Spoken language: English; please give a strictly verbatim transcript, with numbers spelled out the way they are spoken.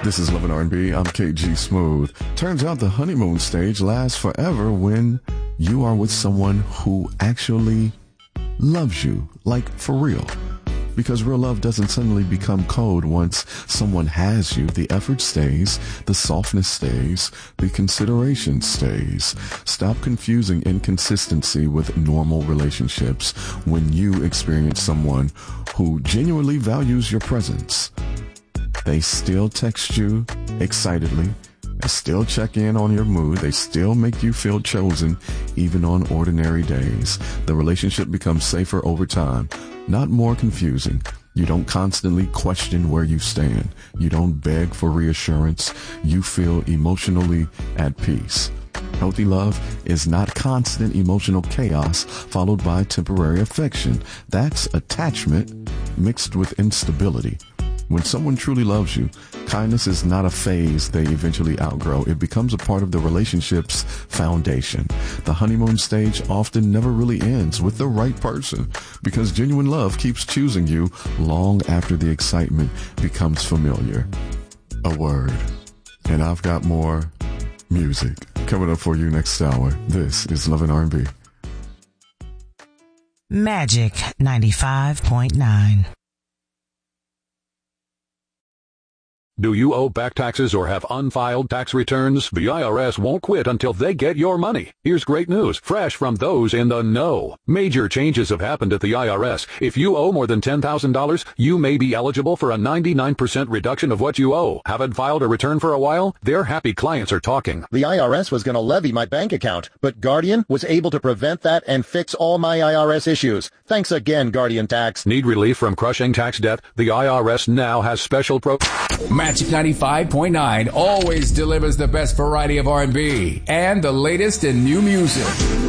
This is Love and R and B. I'm K G Smooth. Turns out the honeymoon stage lasts forever when you are with someone who actually loves you, like for real. Because real love doesn't suddenly become cold once someone has you. The effort stays, the softness stays, the consideration stays. Stop confusing inconsistency with normal relationships when you experience someone who genuinely values your presence. They still text you excitedly. They still check in on your mood. They still make you feel chosen, even on ordinary days. The relationship becomes safer over time, not more confusing. You don't constantly question where you stand. You don't beg for reassurance. You feel emotionally at peace. Healthy love is not constant emotional chaos followed by temporary affection. That's attachment mixed with instability. When someone truly loves you, kindness is not a phase they eventually outgrow. It becomes a part of the relationship's foundation. The honeymoon stage often never really ends with the right person because genuine love keeps choosing you long after the excitement becomes familiar. A word. And I've got more music coming up for you next hour. This is Love and R and B. Magic ninety-five point nine. Do you owe back taxes or have unfiled tax returns? The I R S won't quit until they get your money. Here's great news, fresh from those in the know. Major changes have happened at the I R S. If you owe more than ten thousand dollars, you may be eligible for a ninety-nine percent reduction of what you owe. Haven't filed a return for a while? Their happy clients are talking. The I R S was going to levy my bank account, but Guardian was able to prevent that and fix all my I R S issues. Thanks again, Guardian Tax. Need relief from crushing tax debt? The I R S now has special pro... Magic ninety-five point nine always delivers the best variety of R and B and the latest in new music.